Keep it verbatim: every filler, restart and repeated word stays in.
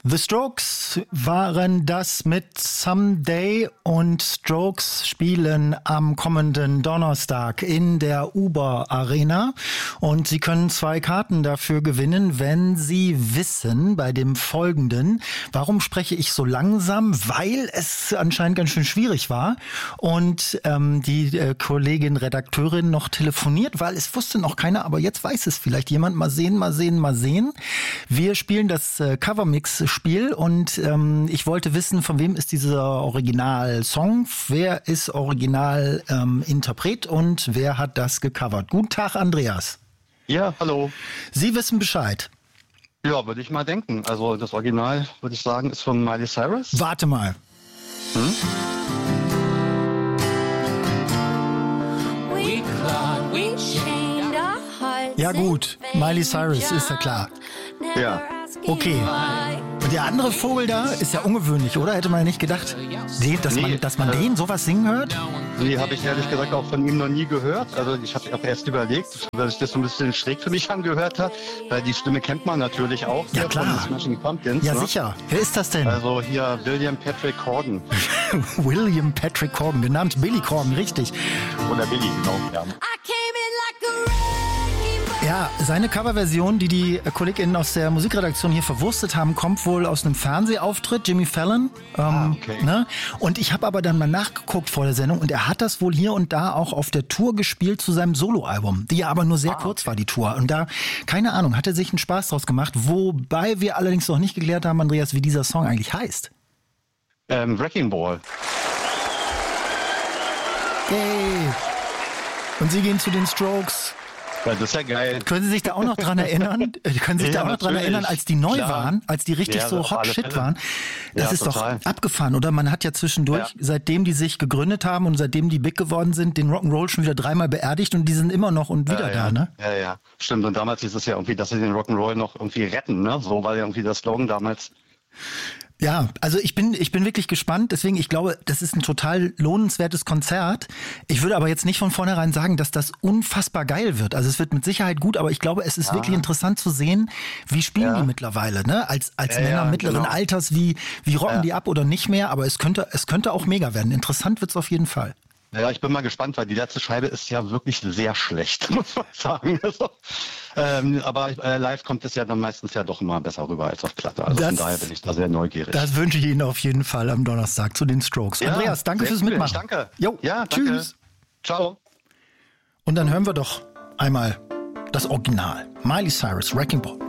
The Strokes waren das mit Someday und Strokes spielen am kommenden Donnerstag in der Uber Arena und Sie können zwei Karten dafür gewinnen, wenn Sie wissen bei dem Folgenden, warum spreche ich so langsam, weil es anscheinend ganz schön schwierig war und ähm, die äh, Kollegin Redakteurin noch telefoniert, weil es wusste noch keiner, aber jetzt weiß es vielleicht jemand. Mal sehen, mal sehen, mal sehen. Wir spielen das äh, Covermix-Spiel und ähm, ich wollte wissen, von wem ist dieser Original-Song, wer ist Original-Interpret ähm, und wer hat das gecovert. Guten Tag, Andreas. Ja, hallo. Sie wissen Bescheid. Ja, würde ich mal denken. Also das Original, würde ich sagen, ist von Miley Cyrus. Warte mal. Hm? Ja gut, Miley Cyrus ist ja klar. Ja. Okay. Und der andere Vogel da ist ja ungewöhnlich, oder? Hätte man ja nicht gedacht, den, dass, Nee, man, dass man äh, den sowas singen hört? Nee, habe ich ehrlich gesagt auch von ihm noch nie gehört. Also ich habe auch erst überlegt, weil sich das so ein bisschen schräg für mich angehört hat. Weil die Stimme kennt man natürlich auch. Ja, hier klar. Von den Smashing Pumpkins. Ja, ne? sicher. Wer ist das denn? Also hier William Patrick Corgan. William Patrick Corgan, der Name ist Billy Corgan, richtig. Oder Billy, genau. Ja. Ja, seine Coverversion, die die KollegInnen aus der Musikredaktion hier verwurstet haben, kommt wohl aus einem Fernsehauftritt, Jimmy Fallon. Ähm, Ah, okay. ne? Und ich habe aber dann mal nachgeguckt vor der Sendung und er hat das wohl hier und da auch auf der Tour gespielt zu seinem Soloalbum, die ja aber nur sehr Ah, kurz okay. war, die Tour. Und da, keine Ahnung, hat er sich einen Spaß draus gemacht, wobei wir allerdings noch nicht geklärt haben, Andreas, wie dieser Song eigentlich heißt. Ähm, Wrecking Ball. Yay! Und Sie gehen zu den Strokes. Ja, das ist ja geil. Können Sie sich da auch noch dran erinnern? Äh, Können Sie sich Ja, da auch noch dran natürlich. erinnern, als die neu Klar. waren, als die richtig Ja, so auf hot alle shit Fälle. waren? Das Ja, ist total. doch abgefahren, oder? Man hat ja zwischendurch, Ja. seitdem die sich gegründet haben und seitdem die big geworden sind, den Rock'n'Roll schon wieder dreimal beerdigt und die sind immer noch und wieder ja, da, ja. ne? Ja, ja. Stimmt. Und damals hieß es ja irgendwie, dass sie den Rock'n'Roll noch irgendwie retten, ne? So war ja irgendwie der Slogan damals. Ja, also ich bin ich bin wirklich gespannt, deswegen ich glaube, das ist ein total lohnenswertes Konzert. Ich würde aber jetzt nicht von vornherein sagen, dass das unfassbar geil wird. Also es wird mit Sicherheit gut, aber ich glaube, es ist Ja. wirklich interessant zu sehen, wie spielen Ja. die mittlerweile, ne? Als als Ja, Männer ja, mittleren genau. Alters, wie wie rocken Ja. die ab oder nicht mehr, aber es könnte es könnte auch mega werden. Interessant wird's auf jeden Fall. Ja, ich bin mal gespannt, weil die letzte Scheibe ist ja wirklich sehr schlecht, muss man sagen. Also, ähm, aber äh, live kommt es ja dann meistens ja doch immer besser rüber als auf Platte. Also Das- von daher bin ich da sehr neugierig. Das wünsche ich Ihnen auf jeden Fall am Donnerstag zu den Strokes. Ja, Andreas, danke sehr fürs cool. Mitmachen. Danke. Jo, Ja, danke. tschüss. Ciao. Und dann hören wir doch einmal das Original. Miley Cyrus, Wrecking Ball.